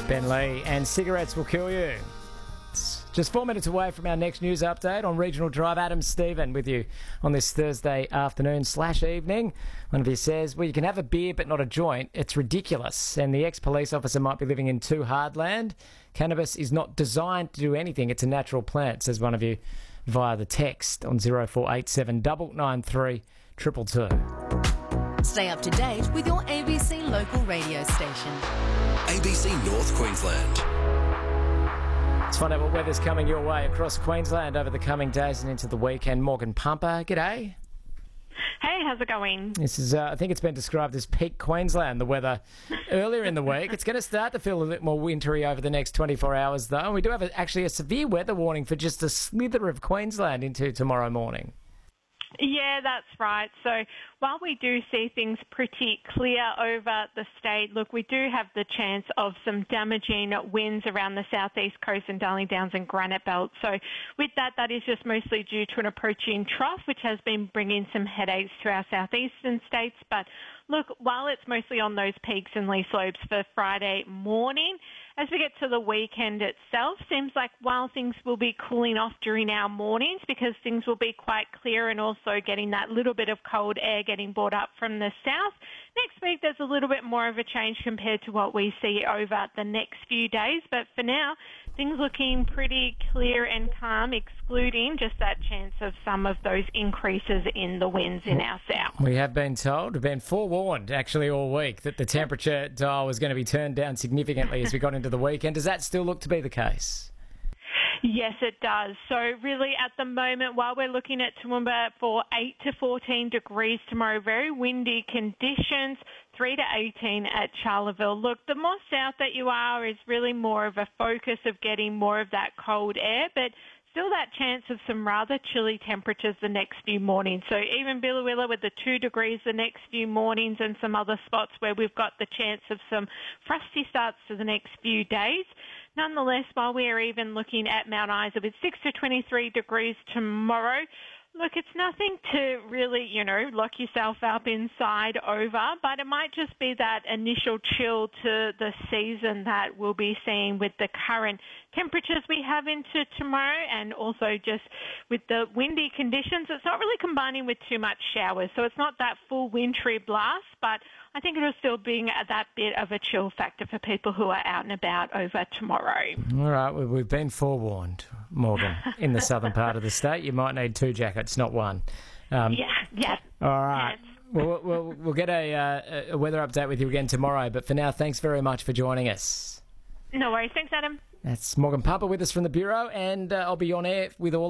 Ben Lee, and cigarettes will kill you. It's just 4 minutes away from our next news update on Regional Drive. Adam Stephen with you on this Thursday afternoon/evening. One of you says, well, you can have a beer but not a joint. It's ridiculous. And the ex-police officer might be living in too hard land. Cannabis is not designed to do anything. It's a natural plant, says one of you via the text on 0487 993 222. Stay up to date with your ABC local radio station. ABC North Queensland. Let's find out what weather's coming your way across Queensland over the coming days and into the weekend. Morgan Pumper, g'day. Hey, how's it going? This is, I think it's been described as peak Queensland, the weather earlier in the week. It's going to start to feel a bit more wintry over the next 24 hours, though. And we do have actually a severe weather warning for just a slither of Queensland into tomorrow morning. Yeah, that's right. So while we do see things pretty clear over the state, look, we do have the chance of some damaging winds around the southeast coast and Darling Downs and Granite Belt. So with that is just mostly due to an approaching trough, which has been bringing some headaches to our southeastern states. But look, while it's mostly on those peaks and lee slopes for Friday morning, as we get to the weekend itself, seems like while things will be cooling off during our mornings because things will be quite clear and also getting that little bit of cold air getting brought up from the south, next week there's a little bit more of a change compared to what we see over the next few days. But for now, things looking pretty clear and calm, excluding just that chance of some of those increases in the winds in our south. We have been told, we've been forewarned actually all week that the temperature dial was going to be turned down significantly as we got into the weekend. Does that still look to be the case? Yes, it does. So really at the moment, while we're looking at Toowoomba for 8 to 14 degrees tomorrow, very windy conditions, 3 to 18 at Charleville. Look, the more south that you are is really more of a focus of getting more of that cold air, but still that chance of some rather chilly temperatures the next few mornings. So even Billawilla with the 2 degrees the next few mornings and some other spots where we've got the chance of some frosty starts to the next few days. Nonetheless, while we are even looking at Mount Isa with 6 to 23 degrees tomorrow, look, it's nothing to really, lock yourself up inside over, but it might just be that initial chill to the season that we'll be seeing with the current temperatures we have into tomorrow, and also just with the windy conditions. It's not really combining with too much showers, so it's not that full wintry blast, but I think it'll still be that bit of a chill factor for people who are out and about over tomorrow. All right, we've been forewarned, Morgan. In the southern part of the state, you might need 2 jackets, not one. Yeah. All right. We'll get a weather update with you again tomorrow, but for now, thanks very much for joining us. No worries. Thanks, Adam. That's Morgan Pumper with us from the Bureau, and I'll be on air with all